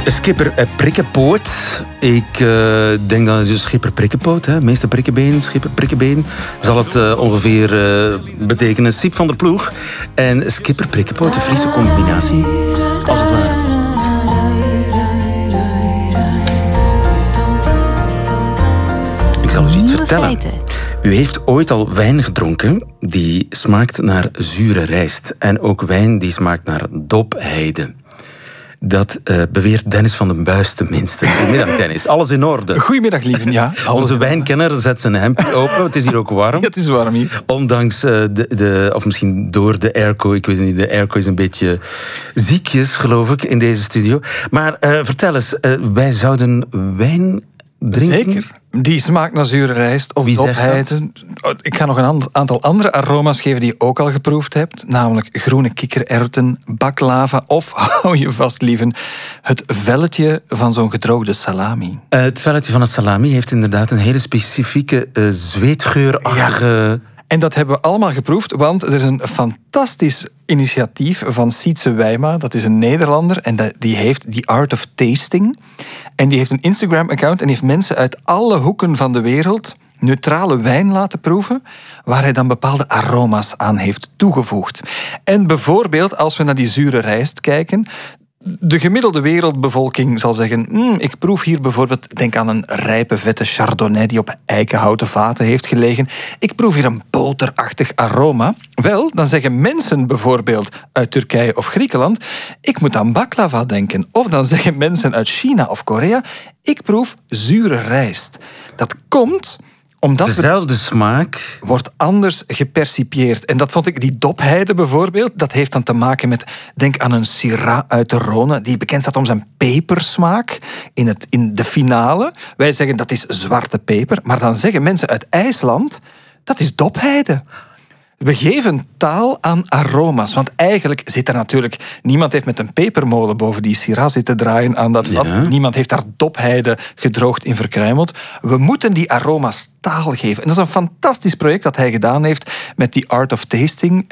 Schipper Prikkenpoot. Ik denk dat het dus schipper Prikkenpoot, hè? Meester Prikkenbeen, schipper Prikkenbeen, zal het ongeveer betekenen. Siep van der Ploeg en schipper Prikkenpoot, een Friese combinatie, als het ware. Ik zal u iets vertellen. U heeft ooit al wijn gedronken die smaakt naar zure rijst. En ook wijn die smaakt naar dopheide. Dat beweert Dennis van den Buis tenminste. Goedemiddag, Dennis. Alles in orde? Goedemiddag, lieven. Ja, onze wijnkenner zet zijn hemdje open. Het is hier ook warm. Ja, het is warm hier. Ondanks of misschien door de airco. Ik weet het niet, de airco is een beetje ziekjes, geloof ik, in deze studio. Maar vertel eens, wij zouden wijn drinken? Zeker. Die smaakt naar zure rijst of dopheide. Ik ga nog een aantal andere aroma's geven die je ook al geproefd hebt. Namelijk groene kikkererwten, baklava of, hou je vast lieven, het velletje van zo'n gedroogde salami. Het velletje van een salami heeft inderdaad een hele specifieke zweetgeurachtige... Ja. En dat hebben we allemaal geproefd, want er is een fantastisch initiatief van Sietse Wijma. Dat is een Nederlander en die heeft The Art of Tasting. En die heeft een Instagram-account en heeft mensen uit alle hoeken van de wereld neutrale wijn laten proeven, waar hij dan bepaalde aroma's aan heeft toegevoegd. En bijvoorbeeld, als we naar die zure rijst kijken, de gemiddelde wereldbevolking zal zeggen, ik proef hier bijvoorbeeld, denk aan een rijpe vette chardonnay die op eikenhouten vaten heeft gelegen. Ik proef hier een boterachtig aroma. Wel, dan zeggen mensen bijvoorbeeld uit Turkije of Griekenland, ik moet aan baklava denken. Of dan zeggen mensen uit China of Korea, ik proef zure rijst. Dat komt omdat dezelfde smaak wordt anders gepercipieerd. En dat vond ik, die dopheide bijvoorbeeld, dat heeft dan te maken met, denk aan een Syrah uit de Rhône, die bekend staat om zijn pepersmaak in de finale. Wij zeggen dat is zwarte peper, maar dan zeggen mensen uit IJsland, dat is dopheide. We geven taal aan aroma's, want eigenlijk zit er natuurlijk... Niemand heeft met een pepermolen boven die Syrah zitten draaien aan dat vat. Ja. Niemand heeft daar dopheide gedroogd in verkruimeld. We moeten die aroma's taal geven. En dat is een fantastisch project dat hij gedaan heeft met die Art of Tasting.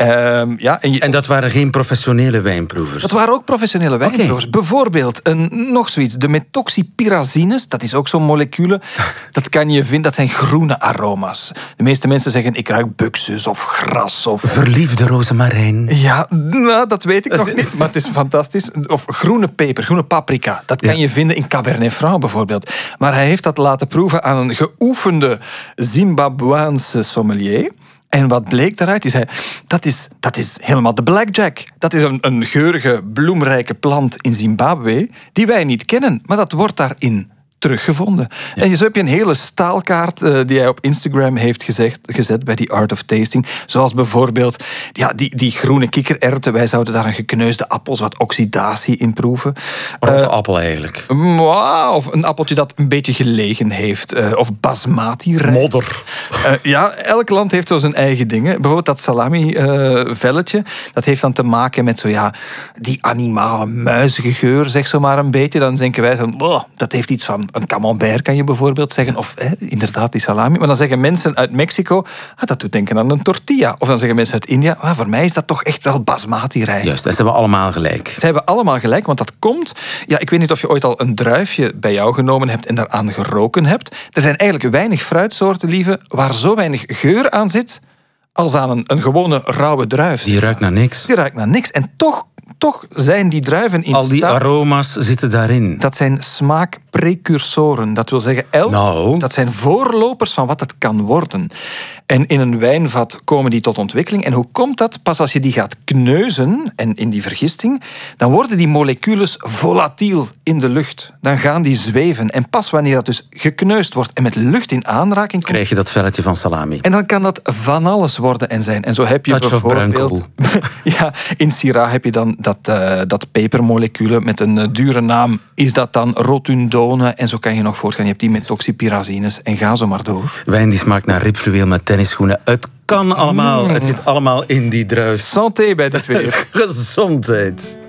En dat waren geen professionele wijnproevers? Dat waren ook professionele wijnproevers. Okay. Bijvoorbeeld, nog zoiets, de methoxypyrazines, dat is ook zo'n molecule. Dat kan je vinden, dat zijn groene aroma's. De meeste mensen zeggen, ik ruik buxus of gras. Of verliefde rozemarijn. Ja, nou, dat weet ik nog niet, maar het is fantastisch. Of groene peper, groene paprika. Dat kan je vinden in Cabernet Franc bijvoorbeeld. Maar hij heeft dat laten proeven aan een geoefende Zimbabweanse sommelier. En wat bleek daaruit? Hij zei, dat is helemaal de blackjack. Dat is een geurige, bloemrijke plant in Zimbabwe die wij niet kennen, maar dat wordt daarin teruggevonden. Ja. En zo heb je een hele staalkaart die hij op Instagram heeft gezet bij die Art of Tasting. Zoals bijvoorbeeld die groene kikkererwten. Wij zouden daar een gekneusde appel, wat oxidatie in proeven. Rotte appel eigenlijk. Of een appeltje dat een beetje gelegen heeft. Of basmati rijst. Modder. Elk land heeft zo zijn eigen dingen. Bijvoorbeeld dat salami-velletje. Dat heeft dan te maken met die animale muizige geur, zeg zo maar een beetje. Dan denken wij van, dat heeft iets van een camembert, kan je bijvoorbeeld zeggen. Of inderdaad die salami. Maar dan zeggen mensen uit Mexico, dat doet denken aan een tortilla. Of dan zeggen mensen uit India, voor mij is dat toch echt wel basmati rijst. Juist, dat hebben we allemaal gelijk. Ze hebben allemaal gelijk, want dat komt... Ja, ik weet niet of je ooit al een druifje bij jou genomen hebt en daaraan geroken hebt. Er zijn eigenlijk weinig fruitsoorten, lieve, waar zo weinig geur aan zit als aan een gewone rauwe druif. Die ruikt naar niks. Die ruikt naar niks. En toch zijn die druiven in staat... Al die aroma's zitten daarin. Dat zijn smaakprecursoren. Dat wil zeggen, dat zijn voorlopers van wat het kan worden. En in een wijnvat komen die tot ontwikkeling. En hoe komt dat? Pas als je die gaat kneuzen, en in die vergisting, dan worden die moleculen volatiel in de lucht. Dan gaan die zweven. En pas wanneer dat dus gekneusd wordt en met lucht in aanraking komt, krijg je dat velletje van salami. En dan kan dat van alles worden en zijn. En zo heb je bijvoorbeeld... in Syrah heb je dan dat pepermolecule met een dure naam. Is dat dan rotundone? En zo kan je nog voortgaan. Je hebt die methoxypyrazines en ga zo maar door. Wijn die smaakt naar ribfluweel met tennisschoenen. Het kan allemaal. Het zit allemaal in die druif. Santé bij dit weer. Gezondheid.